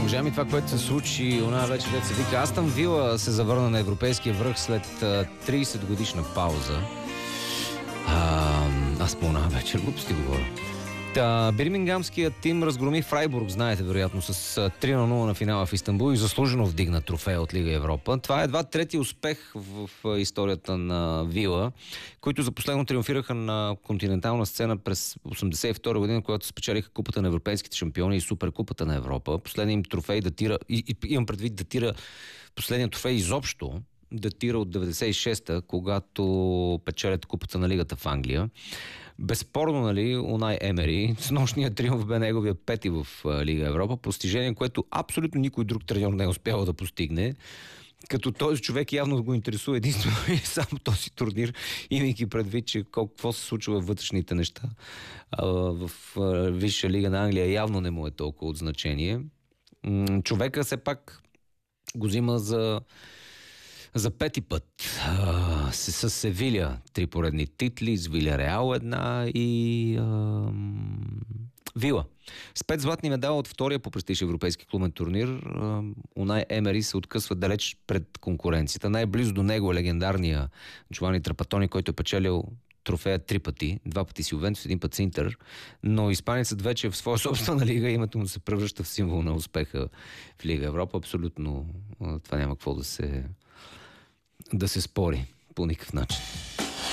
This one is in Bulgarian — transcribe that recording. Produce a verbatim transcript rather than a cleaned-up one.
Уважаеми, това, което се случи она вече, дето се вика Астън Вила, се завърна на европейския връх след трийсет годишна пауза. А, аз по она вечер глупости говоря. Та, Бирмингамският тим разгроми Фрайбург, знаете вероятно, с три на нула на финала в Истанбул и заслужено вдигна трофея от Лига Европа. Това е едва трети успех в, в историята на Вила, които за последно триумфираха на континентална сцена през осемдесет и втора година, когато спечелиха Купата на европейските шампиони и Суперкупата на Европа. Последният им трофей датира, и, и, имам предвид датира, последният трофей изобщо датира от деветдесет и шеста, когато печелят Купата на Лигата в Англия. Безспорно, нали, Унай Емери, с нощния триумф бе неговия пети в Лига Европа, постижение, което абсолютно никой друг треньор не е успял да постигне, като този човек явно го интересува единствено и само този турнир, имайки предвид, че какво се случва в вътрешните неща в Висша лига на Англия, явно не му е толкова от значение. Човека все пак го взима за За пети път а, с, с Севиля три поредни титли, с Виляреал една и а, Вила. С пет златни медала от втория по престиж европейски клубен турнир, а, Унай Емери се откъсва далеч пред конкуренцията. Най-близо до него е легендарния Джовани Трапатони, който е печелил трофея три пъти. Два пъти с Ювентус, един път с Интер. Но испанецът вече е в своя собствена лига, името му се превръща в символ на успеха в Лига Европа. Абсолютно това няма какво да се да се спори по никакъв начин.